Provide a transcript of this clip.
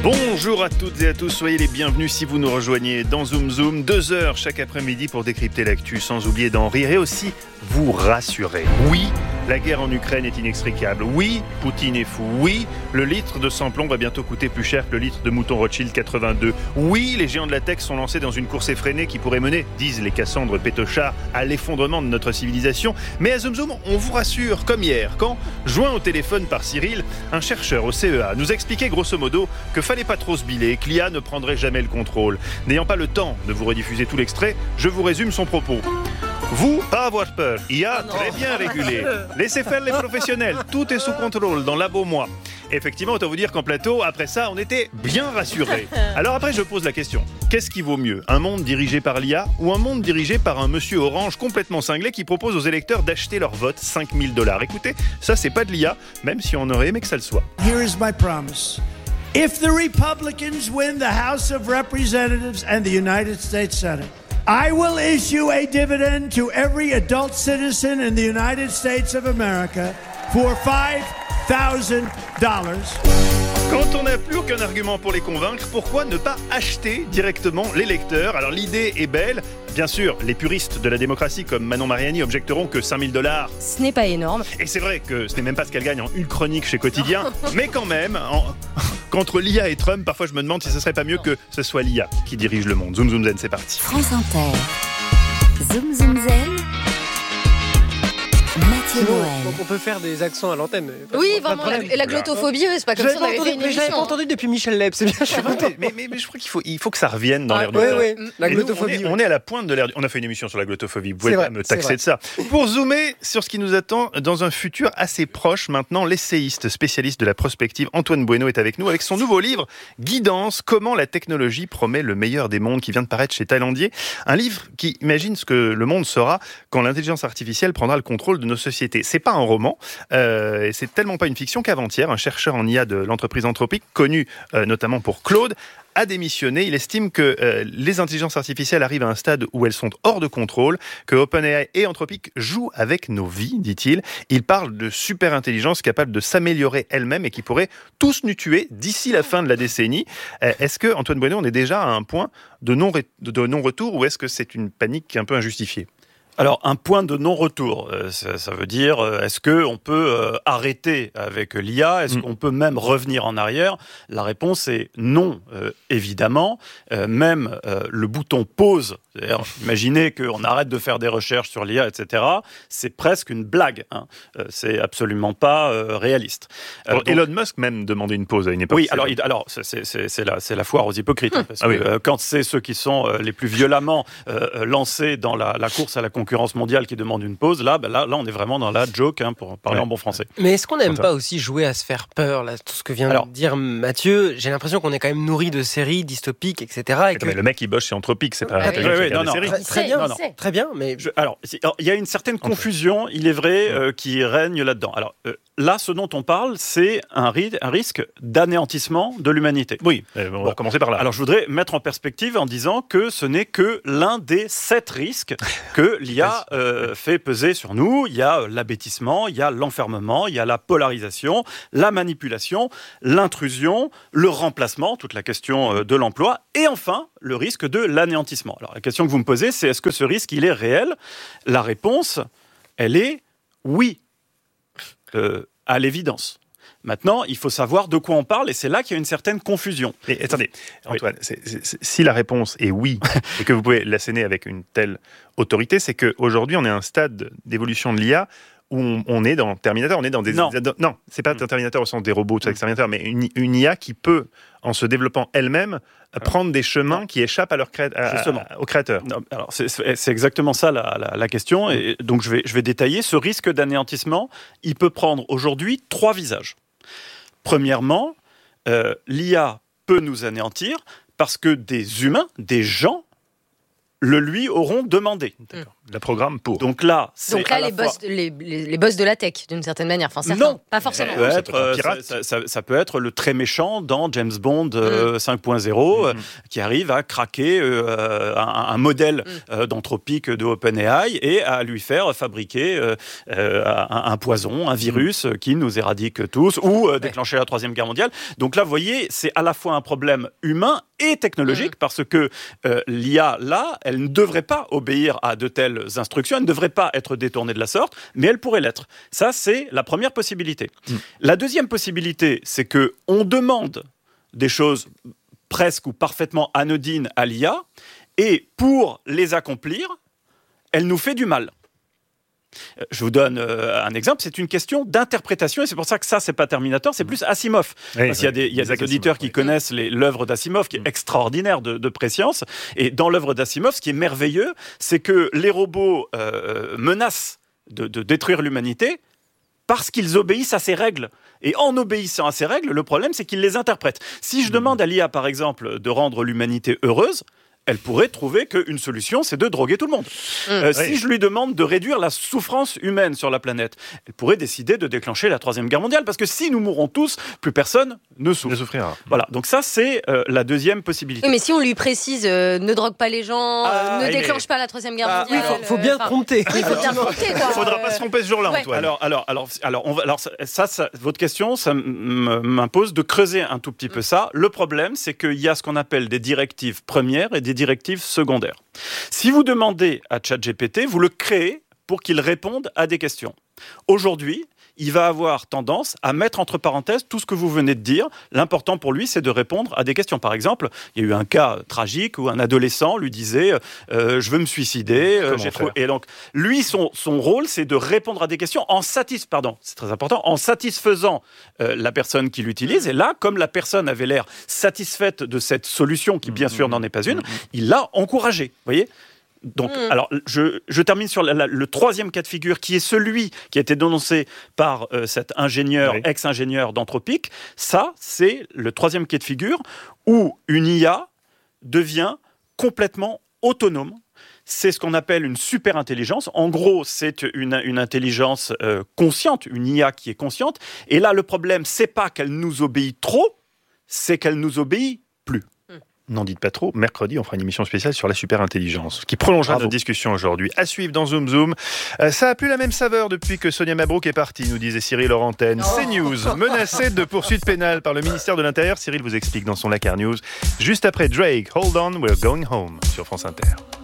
Bonjour à toutes et à tous, soyez les bienvenus si vous nous rejoignez dans Zoom Zoom, 2 heures chaque après-midi pour décrypter l'actu sans oublier d'en rire et aussi vous rassurer. Oui, la guerre en Ukraine est inextricable. Oui, Poutine est fou. Oui, le litre de sans-plomb va bientôt coûter plus cher que le litre de mouton Rothschild 82. Oui, les géants de la tech sont lancés dans une course effrénée qui pourrait mener, disent les Cassandres pétochards, à l'effondrement de notre civilisation. Mais à Zoom Zoom, on vous rassure, comme hier, quand, joint au téléphone par Cyril, un chercheur au CEA nous expliquait grosso modo que fallait pas trop se biler, que l'IA ne prendrait jamais le contrôle. N'ayant pas le temps de vous rediffuser tout l'extrait, je vous résume son propos. Vous, pas avoir peur. IA, très bien régulé. Laissez faire les professionnels. Tout est sous contrôle dans Labo Moi. Effectivement, autant vous dire qu'en plateau, après ça, on était bien rassurés. Alors après, je pose la question. Qu'est-ce qui vaut mieux ? Un monde dirigé par l'IA ou un monde dirigé par un monsieur orange complètement cinglé qui propose aux électeurs d'acheter leur vote $5,000 ? Écoutez, ça, c'est pas de l'IA, même si on aurait aimé que ça le soit. Here is my promise. If the Republicans win the House of Representatives and the United States Senate, I will issue a dividend to every adult citizen in the United States of America for $5,000. Quand on n'a plus aucun argument pour les convaincre, pourquoi ne pas acheter directement l'électeur ? Alors l'idée est belle. Bien sûr, les puristes de la démocratie comme Manon Mariani objecteront que $5,000... Ce n'est pas énorme. Et c'est vrai que ce n'est même pas ce qu'elle gagne en une chronique chez Quotidien. Mais quand même, qu'entre l'IA et Trump, parfois je me demande si ce serait pas mieux que ce soit l'IA qui dirige le monde. Zoom Zoom Zen, c'est parti. France Inter. Zoom Zoom Zen. Sinon, on peut faire des accents à l'antenne. Oui, vraiment, et la glottophobie, c'est pas comme ça on avait fait une émission. Je l'avais pas entendu depuis Michel Leb, c'est bien. Mais je crois qu'il faut que ça revienne dans l'air du temps. Oui, la glottophobie. On est à la pointe de l'air du... On a fait une émission sur la glottophobie, vous pouvez pas me taxer de ça. Pour zoomer sur ce qui nous attend dans un futur assez proche maintenant, l'essayiste spécialiste de la prospective Antoine Bueno est avec nous avec son nouveau livre Guidance, comment la technologie promet le meilleur des mondes, qui vient de paraître chez Taillandier. Un livre qui imagine ce que le monde sera quand l'intelligence artificielle prendra le contrôle de nos sociétés. C'est pas un roman, et c'est tellement pas une fiction qu'avant-hier, un chercheur en IA de l'entreprise Anthropic, connu notamment pour Claude, a démissionné. Il estime que les intelligences artificielles arrivent à un stade où elles sont hors de contrôle, que OpenAI et Anthropic jouent avec nos vies, dit-il. Il parle de super-intelligence capable de s'améliorer elle-même et qui pourrait tous nous tuer d'ici la fin de la décennie. Est-ce que, Antoine Bueno, on est déjà à un point de non-retour ou est-ce que c'est une panique un peu injustifiée ? Alors, un point de non-retour, ça veut dire, est-ce qu'on peut arrêter avec l'IA ? Est-ce qu'on peut même revenir en arrière ? La réponse est non, évidemment. Même le bouton pause, c'est-à-dire, imaginez qu'on arrête de faire des recherches sur l'IA, etc., c'est presque une blague. Hein. C'est absolument pas réaliste. Donc, Elon Musk même demandait une pause à une époque. Oui, alors c'est la foire aux hypocrites. Hein, parce que quand c'est ceux qui sont les plus violemment lancés dans la course à la concurrence mondiale qui demande une pause, là, on est vraiment dans la joke, hein, pour parler en bon français. Mais est-ce qu'on n'aime pas aussi jouer à se faire peur, là, tout ce que vient de dire Mathieu ? J'ai l'impression qu'on est quand même nourri de séries dystopiques, etc. Mais le mec, il bosse chez Anthropic, c'est pas très bien, mais... il y a une certaine confusion, il est vrai, qui règne là-dedans. Alors, là, ce dont on parle, c'est un risque d'anéantissement de l'humanité. Oui, on va commencer par là. Alors, je voudrais mettre en perspective en disant que ce n'est que l'un des 7 risques que l'IA fait peser sur nous. Il y a l'abêtissement, il y a l'enfermement, il y a la polarisation, la manipulation, l'intrusion, le remplacement, toute la question de l'emploi, et enfin, le risque de l'anéantissement. Alors, la question que vous me posez, c'est est-ce que ce risque, il est réel ? La réponse, elle est oui, à l'évidence. Maintenant, il faut savoir de quoi on parle, et c'est là qu'il y a une certaine confusion. Et attendez, Antoine, si la réponse est oui, et que vous pouvez l'asséner avec une telle autorité, c'est qu'aujourd'hui, on est à un stade d'évolution de l'IA où on est dans Terminator, on est dans des... Non, c'est pas Terminator au sens des robots, tout ça, Terminator, mais une IA qui peut, en se développant elle-même, prendre des chemins qui échappent à aux créateurs. Non, alors c'est exactement ça la question, et donc je vais détailler. Ce risque d'anéantissement, il peut prendre aujourd'hui 3 visages. Premièrement, l'IA peut nous anéantir parce que des humains, des gens, le lui auront demandé. La programme pour. Donc là, les boss de la tech, d'une certaine manière. Enfin, certains, non, pas forcément. Ça peut être le très méchant dans James Bond 5.0 qui arrive à craquer un modèle d'Anthropic de OpenAI et à lui faire fabriquer un poison, un virus qui nous éradique tous ou déclencher la Troisième Guerre mondiale. Donc là, vous voyez, c'est à la fois un problème humain et technologique parce que l'IA, là, elle ne devrait pas obéir à de telles instructions, elle ne devrait pas être détournée de la sorte, mais elle pourrait l'être. Ça, c'est la première possibilité. La deuxième possibilité, c'est qu'on demande des choses presque ou parfaitement anodines à l'IA, et pour les accomplir, elle nous fait du mal. Je vous donne un exemple, c'est une question d'interprétation, et c'est pour ça que ça, c'est pas Terminator, c'est plus Asimov. Parce qu'il y a des auditeurs qui connaissent l'œuvre d'Asimov, qui est extraordinaire de préscience, et dans l'œuvre d'Asimov, ce qui est merveilleux, c'est que les robots menacent de détruire l'humanité parce qu'ils obéissent à ces règles. Et en obéissant à ces règles, le problème, c'est qu'ils les interprètent. Si je demande à l'IA, par exemple, de rendre l'humanité heureuse, elle pourrait trouver qu'une solution, c'est de droguer tout le monde. Si je lui demande de réduire la souffrance humaine sur la planète, elle pourrait décider de déclencher la Troisième Guerre mondiale, parce que si nous mourrons tous, plus personne ne souffrira. Voilà, donc ça, c'est la deuxième possibilité. Oui, mais si on lui précise, ne drogue pas les gens, ne déclenche pas la Troisième Guerre mondiale... Il faut bien prompter. Il faut bien prompter, quoi. Il ne faudra pas se tromper ce jour-là, Antoine. Alors, votre question, ça m'impose de creuser un tout petit peu ça. Le problème, c'est qu'il y a ce qu'on appelle des directives premières et des directives secondaires. Si vous demandez à ChatGPT, vous le créez pour qu'il réponde à des questions. Aujourd'hui, il va avoir tendance à mettre entre parenthèses tout ce que vous venez de dire. L'important pour lui, c'est de répondre à des questions. Par exemple, il y a eu un cas tragique où un adolescent lui disait je veux me suicider. Et donc, lui, son rôle, c'est de répondre à des questions c'est très important, en satisfaisant la personne qui l'utilise. Et là, comme la personne avait l'air satisfaite de cette solution, qui bien sûr n'en est pas une, il l'a encouragée. Vous voyez ? Donc, alors, je termine sur le troisième cas de figure, qui est celui qui a été dénoncé par cet ingénieur, ex-ingénieur d'Anthropic. Ça, c'est le troisième cas de figure où une IA devient complètement autonome. C'est ce qu'on appelle une super-intelligence. En gros, c'est une intelligence consciente, une IA qui est consciente. Et là, le problème, c'est pas qu'elle nous obéit trop, c'est qu'elle nous obéit plus. N'en dites pas trop. Mercredi, on fera une émission spéciale sur la super-intelligence, qui prolongera notre discussion aujourd'hui. À suivre dans Zoom Zoom. Ça a plus la même saveur depuis que Sonia Mabrouk est partie, nous disait Cyril Laurentène. CNews, menacé de poursuites pénales par le ministère de l'Intérieur. Cyril vous explique dans son Lacar News. Juste après Drake, Hold On, We're Going Home, sur France Inter.